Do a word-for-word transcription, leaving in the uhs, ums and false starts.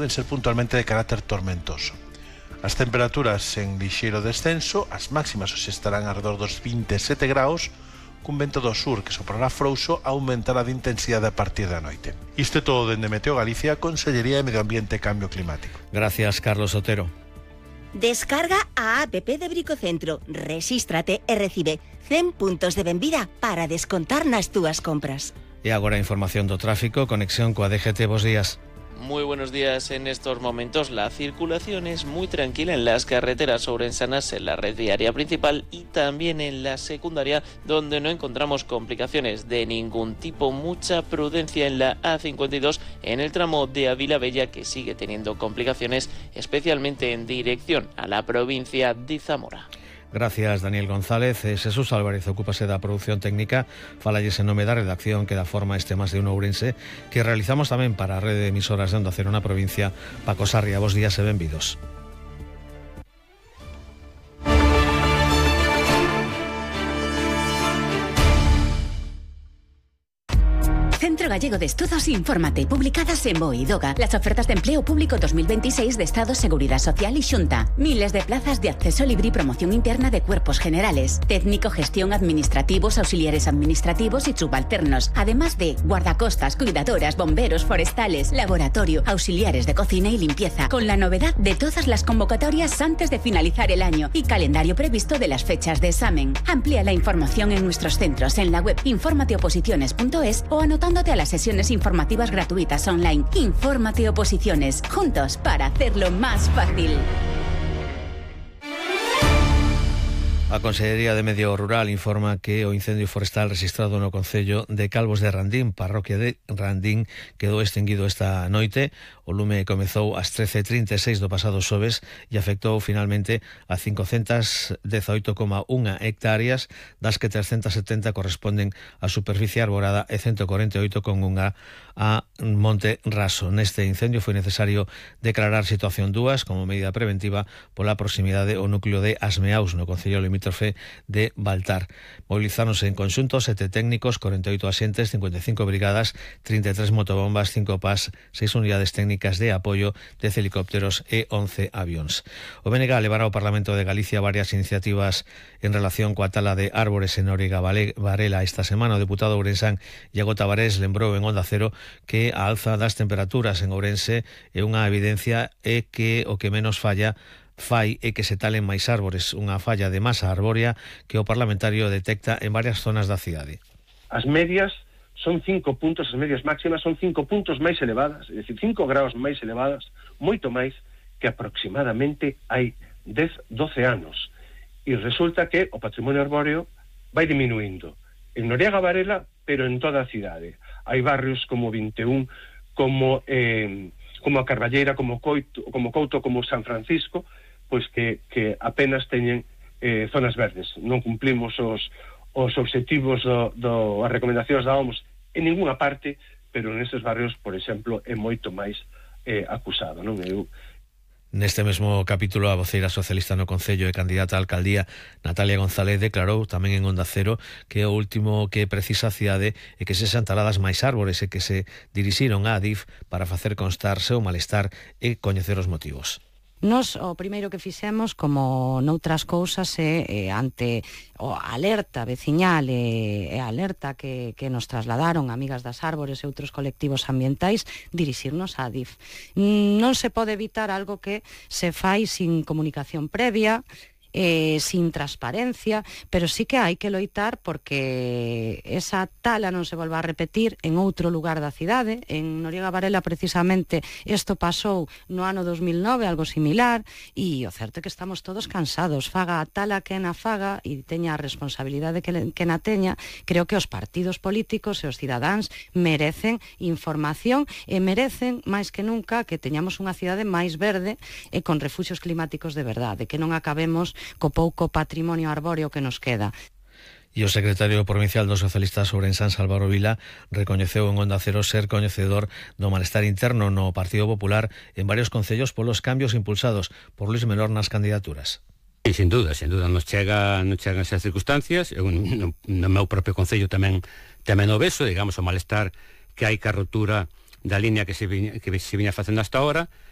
poden ser puntualmente de carácter tormentoso. As temperaturas en lixeiro descenso, as máximas hoxe estarán alrededor dos vinte e sete graus, cun vento do sur que soprará frouxo, aumentará de intensidade a partir da noite. Isto é todo dende Meteo Galicia, Consellería de Medio Ambiente e Cambio Climático. Gracias, Carlos Otero. Descarga a app de Bricocentro, rexístrate e recibe cen puntos de benvida para descontar nas túas compras. E agora a información do tráfico, conexión coa D G T. Bos días. Muy buenos días. En estos momentos la circulación es muy tranquila en las carreteras ourensanas, en la red viaria principal y también en la secundaria, donde no encontramos complicaciones de ningún tipo. Mucha prudencia en la A cincuenta y dos en el tramo de Ávila Bella, que sigue teniendo complicaciones, especialmente en dirección a la provincia de Zamora. Gracias, Daniel González. Jesús Álvarez ocúpase da produción técnica. Falalles en nome da redacción que dá forma este Más de Uno Ourense, que realizamos tamén para a rede de emisoras de Onda Cero na provincia. Paco Sarria, bos días e benvidos. Centro Gallego de Estudos Infórmate, publicadas en BOE y DOGA. Las ofertas de empleo público dos mil veintiséis de Estado, Seguridad Social y Xunta. Miles de plazas de acceso libre y promoción interna de cuerpos generales. Técnico, gestión, administrativos, auxiliares administrativos y subalternos. Además de guardacostas, cuidadoras, bomberos, forestales, laboratorio, auxiliares de cocina y limpieza. Con la novedad de todas las convocatorias antes de finalizar el año y calendario previsto de las fechas de examen. Amplía la información en nuestros centros en la web informateoposiciones punto es o anotando a las sesiones informativas gratuitas online. Infórmate Oposiciones, juntos para hacerlo más fácil. A Consellería de Medio Rural informa que o incendio forestal registrado no concello de Calvos de Randín, parroquia de Randín, quedou extinguido esta noite. O lume comezou ás trece e trinta e seis do pasado xoves e afectou finalmente a quinhentas dezaoito coma un hectáreas, das que trescentas setenta corresponden á superficie arborada e ciento cuarenta e oito coma un a monte raso. Neste incendio foi necesario declarar situación dúas como medida preventiva pola proximidade ao núcleo de Asmeaus, no concello limítrofe de Baltar. Movilizáronse en conxunto sete técnicos, cuarenta e oito axentes, cincuenta e cinco brigadas, trinta e tres motobombas, cinco P A S, seis unidades técnicas de apoio, dez helicópteros e once avións. O B N G levará ao Parlamento de Galicia varias iniciativas en relación coa tala de árbores en Noriega Varela esta semana. O deputado ourensán Iago Tabarés lembrou en Onda Cero que a alza das temperaturas en Ourense é unha evidencia e que o que menos falla fai é que se talen máis árbores, unha falla de masa arbórea que o parlamentario detecta en varias zonas da cidade. As medias son cinco puntos, as medias máximas son cinco puntos máis elevadas, é dicir, cinco graus máis elevadas, moito máis que aproximadamente hai dez, doce anos. E resulta que o patrimonio arbóreo vai diminuindo. En Noriega Varela, pero en toda a cidade. Hai barrios como vinte e un, como eh, como a Carballeira, como Coito, como Couto, como San Francisco, pois que, que apenas teñen eh, zonas verdes. Non cumplimos os, os obxectivos do, do, as recomendacións da O M S en ninguna parte, pero neses barrios, por exemplo, é moito máis eh, acusado, non? Eu Neste mesmo capítulo, a voceira socialista no Concello e candidata a alcaldía Natalia González declarou tamén en Onda Cero que o último que precisa a cidade é que se sean taladas máis árbores e que se dirixiron á A D I F para facer constar seu malestar e coñecer os motivos. Nos o primeiro que fixemos, como noutras cousas, é eh, ante o alerta veciñal e, e alerta que, que nos trasladaron Amigas das Árbores e outros colectivos ambientais, dirixirnos á A D I F. Non se pode evitar algo que se fai sin comunicación previa, eh, sin transparencia, pero sí que hai que loitar porque esa tala non se volva a repetir en outro lugar da cidade. En Noriega Varela, precisamente, isto pasou no ano dos mil nove, algo similar, e o certo é que estamos todos cansados. Faga a tala que na faga e teña a responsabilidade que, que na teña. Creo que os partidos políticos e os cidadáns merecen información e merecen, máis que nunca, que teñamos unha cidade máis verde e con refuxios climáticos de verdade, que non acabemos co pouco patrimonio arbóreo que nos queda. E o secretario provincial dos socialistas ourensán, Álvaro Vila, recoñeceu en Onda Cero ser coñecedor do malestar interno no Partido Popular en varios concellos polos cambios impulsados por Luis Menor nas candidaturas. E sin duda, sin duda, nos chega, nos chegan esas circunstancias. Eu, no, no meu propio concello tamén tamén o beso, digamos, o malestar que hai ca rotura da línea que se viña, que se viña facendo hasta ahora.